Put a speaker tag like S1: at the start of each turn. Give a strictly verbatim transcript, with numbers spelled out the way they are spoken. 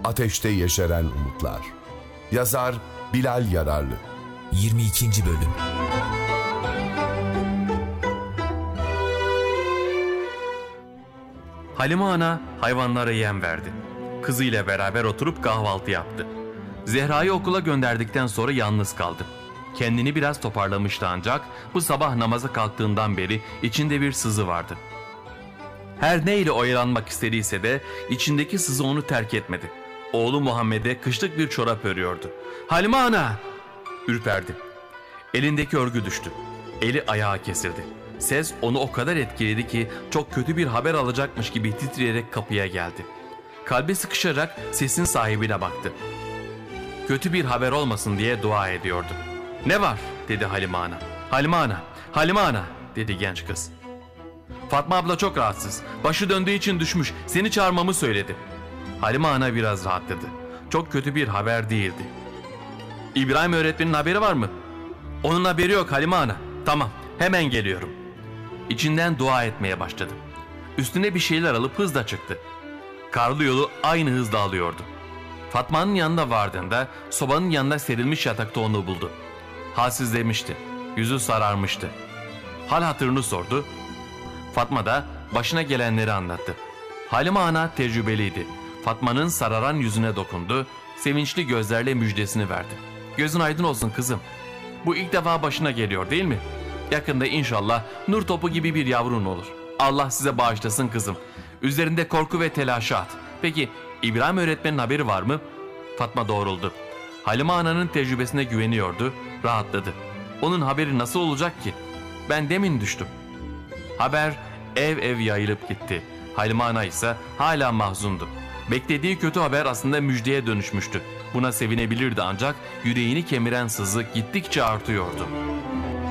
S1: Ateşte Yeşeren Umutlar. Yazar Bilal Yararlı.
S2: yirmi ikinci Bölüm.
S3: Halime Ana hayvanlara yem verdi. Kızıyla beraber oturup kahvaltı yaptı. Zehra'yı okula gönderdikten sonra yalnız kaldı. Kendini biraz toparlamıştı ancak bu sabah namaza kalktığından beri içinde bir sızı vardı. Her neyle oyalanmak istediyse de içindeki sızı onu terk etmedi. Oğlu Muhammed'e kışlık bir çorap örüyordu. Halime Ana! Ürperdi. Elindeki örgü düştü. Eli ayağa kesildi. Ses onu o kadar etkiledi ki çok kötü bir haber alacakmış gibi titreyerek kapıya geldi. Kalbi sıkışarak sesin sahibine baktı. Kötü bir haber olmasın diye dua ediyordu. "Ne var?" dedi Halime Ana. "Halime Ana, Halime Ana!" dedi genç kız. "Fatma abla çok rahatsız. Başı döndüğü için düşmüş. Seni çağırmamı söyledi." Halime Ana biraz rahatladı. Çok kötü bir haber değildi. "İbrahim öğretmenin haberi var mı?" "Onun haberi yok Halime Ana." "Tamam, hemen geliyorum." İçinden dua etmeye başladı. Üstüne bir şeyler alıp hızla çıktı. Karlı yolu aynı hızla alıyordu. Fatma'nın yanına vardığında sobanın yanına serilmiş yatakta onu buldu. Halsizlemişti. Yüzü sararmıştı. Hal hatırını sordu. Fatma da başına gelenleri anlattı. Halime Ana tecrübeliydi. Fatma'nın sararan yüzüne dokundu. Sevinçli gözlerle müjdesini verdi. "Gözün aydın olsun kızım. Bu ilk defa başına geliyor değil mi? Yakında inşallah nur topu gibi bir yavrun olur. Allah size bağışlasın kızım. Üzerinde korku ve telaşı at. Peki İbrahim öğretmenin haberi var mı?" Fatma doğruldu. Halime Ana'nın tecrübesine güveniyordu, rahatladı. "Onun haberi nasıl olacak ki? Ben demin düştüm." Haber ev ev yayılıp gitti. Halime Ana ise hala mahzundu. Beklediği kötü haber aslında müjdeye dönüşmüştü. Buna sevinebilirdi ancak yüreğini kemiren sızı gittikçe artıyordu.